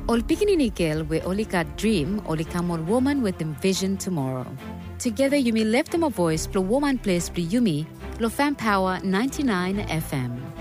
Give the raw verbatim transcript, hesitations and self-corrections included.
Ol pikininikil we olika dream olikamol woman with envision tomorrow. Together you may lift them a voice, plo woman place plo yumi, lo fan power ninety-nine F M.